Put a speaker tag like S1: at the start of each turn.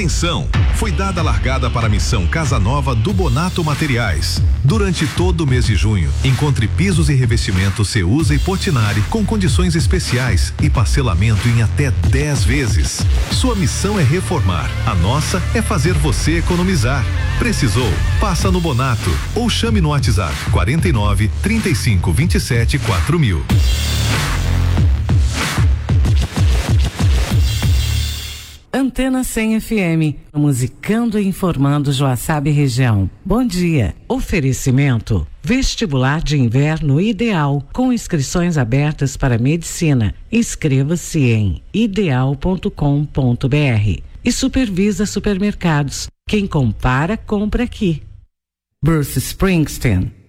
S1: Atenção! Foi dada a largada para a missão Casa Nova do Bonato Materiais. Durante todo o mês de junho, encontre pisos e revestimentos Ceusa e Portinari com condições especiais e parcelamento em até 10 vezes. Sua missão é reformar. A nossa é fazer você economizar. Precisou? Passa no Bonato ou chame no WhatsApp 49 35 27 4000.
S2: Antena 100 FM, musicando e informando Joaçaba e região. Bom dia. Oferecimento: vestibular de inverno ideal, com inscrições abertas para medicina. Inscreva-se em ideal.com.br. E Supervisa Supermercados. Quem compara, compra aqui. Bruce Springsteen.